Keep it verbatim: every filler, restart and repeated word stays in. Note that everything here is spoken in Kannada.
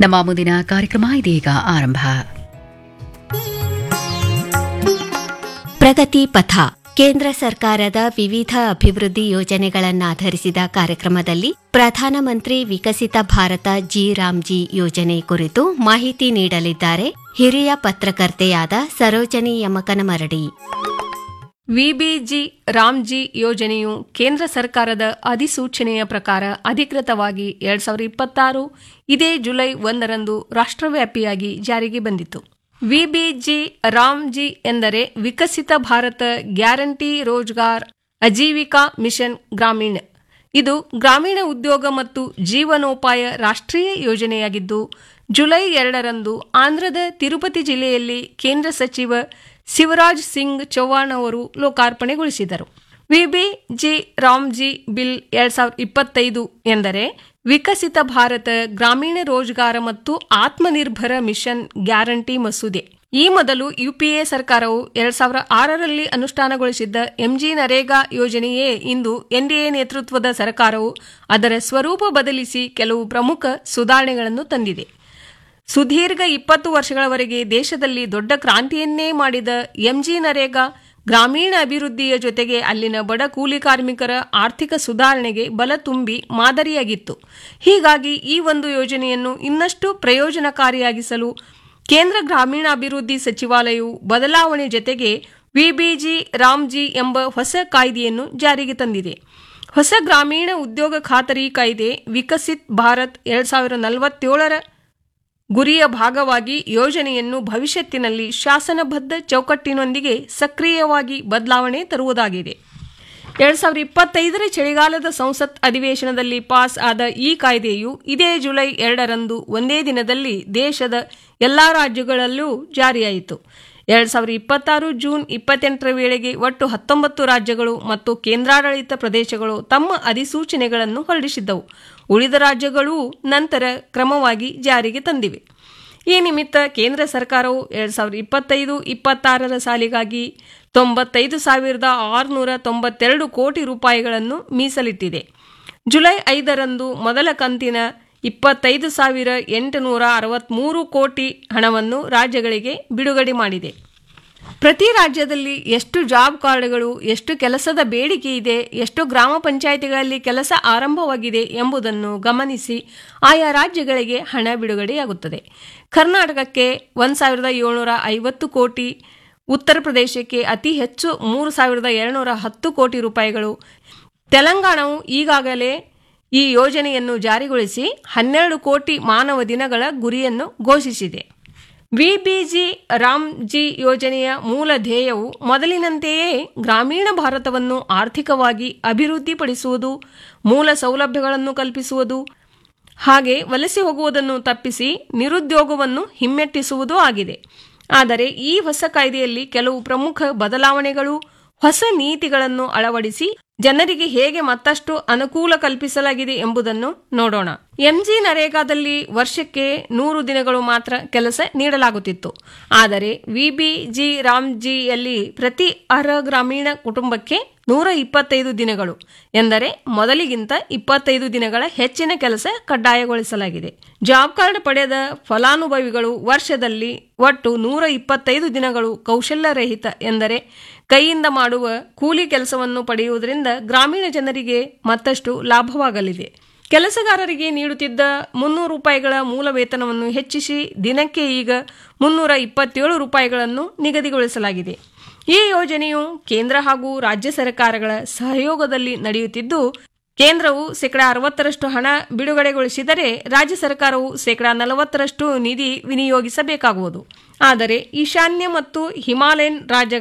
ನಮ್ಮ ಮುಂದಿನ ಕಾರ್ಯಕ್ರಮ ಇದೀಗ ಆರಂಭ. ಪ್ರಗತಿ ಪಥ ಕೇಂದ್ರ ಸರ್ಕಾರದ ವಿವಿಧ ಅಭಿವೃದ್ಧಿ ಯೋಜನೆಗಳನ್ನಾಧರಿಸಿದ ಕಾರ್ಯಕ್ರಮದಲ್ಲಿ ಪ್ರಧಾನಮಂತ್ರಿ ವಿಕಸಿತ ಭಾರತ ಜಿ ರಾಮ್ಜಿ ಯೋಜನೆ ಕುರಿತು ಮಾಹಿತಿ ನೀಡಲಿದ್ದಾರೆ ಹಿರಿಯ ಪತ್ರಕರ್ತೆಯಾದ ಸರೋಜನಿ ಯಮಕನಮರಡಿ. ವಿಬಿಜಿ ರಾಮ್ಜಿ ಯೋಜನೆಯು ಕೇಂದ್ರ ಸರ್ಕಾರದ ಅಧಿಸೂಚನೆಯ ಪ್ರಕಾರ ಅಧಿಕೃತವಾಗಿ ಎರಡ್ ಸಾವಿರದ ಇಪ್ಪತ್ತಾರು ಇದೇ ಜುಲೈ ಒಂದರಂದು ರಾಷ್ಟ್ರವ್ಯಾಪಿಯಾಗಿ ಜಾರಿಗೆ ಬಂದಿತು. ವಿಬಿಜಿ ರಾಮ್ಜಿ ಎಂದರೆ ವಿಕಸಿತ ಭಾರತ ಗ್ಯಾರಂಟಿ ರೋಜ್ಗಾರ್ ಅಜೀವಿಕಾ ಮಿಷನ್ ಗ್ರಾಮೀಣ. ಇದು ಗ್ರಾಮೀಣ ಉದ್ಯೋಗ ಮತ್ತು ಜೀವನೋಪಾಯ ರಾಷ್ಟ್ರೀಯ ಯೋಜನೆಯಾಗಿದ್ದು, ಜುಲೈ ಎರಡರಂದು ಆಂಧ್ರದ ತಿರುಪತಿ ಜಿಲ್ಲೆಯಲ್ಲಿ ಕೇಂದ್ರ ಸಚಿವ ಶಿವರಾಜ್ ಸಿಂಗ್ ಚೌಹಾಣ್ ಅವರು ಲೋಕಾರ್ಪಣೆಗೊಳಿಸಿದರು. ವಿಬಿಜಿ ರಾಮ್ಜಿ ಬಿಲ್ ಎರಡ್ ಸಾವಿರದ ಇಪ್ಪತ್ತೈದು ಎಂದರೆ ವಿಕಸಿತ ಭಾರತ ಗ್ರಾಮೀಣ ರೋಜ್ಗಾರ ಮತ್ತು ಆತ್ಮನಿರ್ಭರ ಮಿಷನ್ ಗ್ಯಾರಂಟಿ ಮಸೂದೆ. ಈ ಮೊದಲು ಯುಪಿಎ ಸರ್ಕಾರವು ಎರಡ್ ಸಾವಿರದ ಆರರಲ್ಲಿ ಅನುಷ್ಠಾನಗೊಳಿಸಿದ್ದ ಎಂಜಿ ನರೇಗಾ ಯೋಜನೆಯೇ ಇಂದು ಎನ್ಡಿಎ ನೇತೃತ್ವದ ಸರ್ಕಾರವು ಅದರ ಸ್ವರೂಪ ಬದಲಿಸಿ ಕೆಲವು ಪ್ರಮುಖ ಸುಧಾರಣೆಗಳನ್ನು ತಂದಿದೆ. ಸುದೀರ್ಘ ಇಪ್ಪತ್ತು ವರ್ಷಗಳವರೆಗೆ ದೇಶದಲ್ಲಿ ದೊಡ್ಡ ಕ್ರಾಂತಿಯನ್ನೇ ಮಾಡಿದ ಎಂಜಿ ನರೇಗಾ ಗ್ರಾಮೀಣ ಅಭಿವೃದ್ಧಿಯ ಜೊತೆಗೆ ಅಲ್ಲಿನ ಬಡ ಕೂಲಿ ಕಾರ್ಮಿಕರ ಆರ್ಥಿಕ ಸುಧಾರಣೆಗೆ ಬಲ ತುಂಬಿ ಮಾದರಿಯಾಗಿತ್ತು. ಹೀಗಾಗಿ ಈ ಒಂದು ಯೋಜನೆಯನ್ನು ಇನ್ನಷ್ಟು ಪ್ರಯೋಜನಕಾರಿಯಾಗಿಸಲು ಕೇಂದ್ರ ಗ್ರಾಮೀಣಾಭಿವೃದ್ಧಿ ಸಚಿವಾಲಯವು ಬದಲಾವಣೆ ಜೊತೆಗೆ ವಿಬಿಜಿ ರಾಮ್ಜಿ ಎಂಬ ಹೊಸ ಕಾಯ್ದೆಯನ್ನು ಜಾರಿಗೆ ತಂದಿದೆ. ಹೊಸ ಗ್ರಾಮೀಣ ಉದ್ಯೋಗ ಖಾತರಿ ಕಾಯ್ದೆ ವಿಕಸಿತ್ ಭಾರತ್ ಎರಡ್ ಸಾವಿರದ ನಲವತ್ತೇಳರ ಗುರಿಯ ಭಾಗವಾಗಿ ಯೋಜನೆಯನ್ನು ಭವಿಷ್ಯತ್ತಿನಲ್ಲಿ ಶಾಸನಬದ್ಧ ಚೌಕಟ್ಟಿನೊಂದಿಗೆ ಸಕ್ರಿಯವಾಗಿ ಬದಲಾವಣೆ ತರುವುದಾಗಿದೆ. ಎರಡ್ ಸಾವಿರದ ಇಪ್ಪತ್ತೈದರ ಚಳಿಗಾಲದ ಸಂಸತ್ ಅಧಿವೇಶನದಲ್ಲಿ ಪಾಸ್ ಆದ ಈ ಕಾಯ್ದೆಯು ಇದೇ ಜುಲೈ ಎರಡರಂದು ಒಂದೇ ದಿನದಲ್ಲಿ ದೇಶದ ಎಲ್ಲಾ ರಾಜ್ಯಗಳಲ್ಲೂ ಜಾರಿಯಾಯಿತು. ಎರಡ್ ಸಾವಿರದ ಇಪ್ಪತ್ತಾರು ಜೂನ್ ಇಪ್ಪತ್ತೆಂಟರ ವೇಳೆಗೆ ಒಟ್ಟು ಹತ್ತೊಂಬತ್ತು ರಾಜ್ಯಗಳು ಮತ್ತು ಕೇಂದ್ರಾಡಳಿತ ಪ್ರದೇಶಗಳು ತಮ್ಮ ಅಧಿಸೂಚನೆಗಳನ್ನು ಹೊರಡಿಸಿದ್ದವು. ಉಳಿದ ರಾಜ್ಯಗಳೂ ನಂತರ ಕ್ರಮವಾಗಿ ಜಾರಿಗೆ ತಂದಿವೆ. ಈ ನಿಮಿತ್ತ ಕೇಂದ್ರ ಸರ್ಕಾರವು ಎರಡ್ ಸಾವಿರದ ಇಪ್ಪತ್ತೈದು ಇಪ್ಪತ್ತಾರರ ಸಾಲಿಗಾಗಿ ತೊಂಬತ್ತೈದು ಸಾವಿರದ ಆರುನೂರ ತೊಂಬತ್ತೆರಡು ಕೋಟಿ ರೂಪಾಯಿಗಳನ್ನು ಮೀಸಲಿಟ್ಟಿದೆ. ಜುಲೈ ಐದರಂದು ಮೊದಲ ಕಂತಿನ ಇಪ್ಪತ್ತೈದು ಸಾವಿರ ಎಂಟುನೂರ ಅರವತ್ಮೂರು ಕೋಟಿ ಹಣವನ್ನು ರಾಜ್ಯಗಳಿಗೆ ಬಿಡುಗಡೆ ಮಾಡಿದೆ. ಪ್ರತಿ ರಾಜ್ಯದಲ್ಲಿ ಎಷ್ಟು ಜಾಬ್ ಕಾರ್ಡ್ಗಳು, ಎಷ್ಟು ಕೆಲಸದ ಬೇಡಿಕೆ ಇದೆ, ಎಷ್ಟು ಗ್ರಾಮ ಪಂಚಾಯಿತಿಗಳಲ್ಲಿ ಕೆಲಸ ಆರಂಭವಾಗಿದೆ ಎಂಬುದನ್ನು ಗಮನಿಸಿ ಆಯಾ ರಾಜ್ಯಗಳಿಗೆ ಹಣ ಬಿಡುಗಡೆಯಾಗುತ್ತದೆ. ಕರ್ನಾಟಕಕ್ಕೆ ಒಂದು ಸಾವಿರದ ಏಳ್ನೂರ ಐವತ್ತು ಕೋಟಿ, ಉತ್ತರ ಪ್ರದೇಶಕ್ಕೆ ಅತಿ ಹೆಚ್ಚು ಮೂರು ಸಾವಿರದ ಏಳ್ನೂರ ಹತ್ತು ಕೋಟಿ ರೂಪಾಯಿಗಳು. ತೆಲಂಗಾಣವು ಈಗಾಗಲೇ ಈ ಯೋಜನೆಯನ್ನು ಜಾರಿಗೊಳಿಸಿ ಹನ್ನೆರಡು ಕೋಟಿ ಮಾನವ ದಿನಗಳ ಗುರಿಯನ್ನು ಘೋಷಿಸಿದೆ. ವಿಬಿಜಿ ರಾಮ್ಜಿ ಯೋಜನೆಯ ಮೂಲ ಧ್ಯೇಯವು ಮೊದಲಿನಂತೆಯೇ ಗ್ರಾಮೀಣ ಭಾರತವನ್ನು ಆರ್ಥಿಕವಾಗಿ ಅಭಿವೃದ್ಧಿಪಡಿಸುವುದು, ಮೂಲ ಸೌಲಭ್ಯಗಳನ್ನು ಕಲ್ಪಿಸುವುದು, ಹಾಗೆ ವಲಸೆ ಹೋಗುವುದನ್ನು ತಪ್ಪಿಸಿ ನಿರುದ್ಯೋಗವನ್ನು ಹಿಮ್ಮೆಟ್ಟಿಸುವುದೂ ಆಗಿದೆ. ಆದರೆ ಈ ಹೊಸ ಕಾಯ್ದೆಯಲ್ಲಿ ಕೆಲವು ಪ್ರಮುಖ ಬದಲಾವಣೆಗಳು, ಹೊಸ ನೀತಿಗಳನ್ನು ಅಳವಡಿಸಿ ಜನರಿಗೆ ಹೇಗೆ ಮತ್ತಷ್ಟು ಅನುಕೂಲ ಕಲ್ಪಿಸಲಾಗಿದೆ ಎಂಬುದನ್ನು ನೋಡೋಣ. ಎಂಜಿ ನರೇಗಾದಲ್ಲಿ ವರ್ಷಕ್ಕೆ ನೂರು ದಿನಗಳು ಮಾತ್ರ ಕೆಲಸ ನೀಡಲಾಗುತ್ತಿತ್ತು. ಆದರೆ ವಿಬಿಜಿ ರಾಮ್ಜಿಯಲ್ಲಿ ಪ್ರತಿ ಅರ್ಹ ಗ್ರಾಮೀಣ ಕುಟುಂಬಕ್ಕೆ ನೂರ ಇಪ್ಪತ್ತೈದು ದಿನಗಳು ಎಂದರೆ ಮೊದಲಿಗಿಂತ ಇಪ್ಪತ್ತೈದು ದಿನಗಳ ಹೆಚ್ಚಿನ ಕೆಲಸ ಕಡ್ಡಾಯಗೊಳಿಸಲಾಗಿದೆ. ಜಾಬ್ ಕಾರ್ಡ್ ಪಡೆದ ಫಲಾನುಭವಿಗಳು ವರ್ಷದಲ್ಲಿ ಒಟ್ಟು ನೂರ ಇಪ್ಪತ್ತೈದು ದಿನಗಳು ಕೌಶಲ್ಯರಹಿತ ಎಂದರೆ ಕೈಯಿಂದ ಮಾಡುವ ಕೂಲಿ ಕೆಲಸವನ್ನು ಪಡೆಯುವುದರಿಂದ ಗ್ರಾಮೀಣ ಜನರಿಗೆ ಮತ್ತಷ್ಟು ಲಾಭವಾಗಲಿದೆ. ಕೆಲಸಗಾರರಿಗೆ ನೀಡುತ್ತಿದ್ದ ಮುನ್ನೂರು ರೂಪಾಯಿಗಳ ಮೂಲ ವೇತನವನ್ನು ಹೆಚ್ಚಿಸಿ ದಿನಕ್ಕೆ ಈಗ ಮುನ್ನೂರ ಇಪ್ಪತ್ತೇಳು ರೂಪಾಯಿಗಳನ್ನು ನಿಗದಿಗೊಳಿಸಲಾಗಿದೆ. ಈ ಯೋಜನೆಯು ಕೇಂದ್ರ ಹಾಗೂ ರಾಜ್ಯ ಸರ್ಕಾರಗಳ ಸಹಯೋಗದಲ್ಲಿ ನಡೆಯುತ್ತಿದ್ದು, ಕೇಂದ್ರವು ಶೇಕಡಾ ಅರವತ್ತರಷ್ಟು ಹಣ ಬಿಡುಗಡೆಗೊಳಿಸಿದರೆ ರಾಜ್ಯ ಸರ್ಕಾರವು ಶೇಕಡಾ ನಲವತ್ತರಷ್ಟು ನಿಧಿ ವಿನಿಯೋಗಿಸಬೇಕಾಗುವುದು. ಆದರೆ ಈಶಾನ್ಯ ಮತ್ತು ಹಿಮಾಲಯನ್ ರಾಜ್ಯ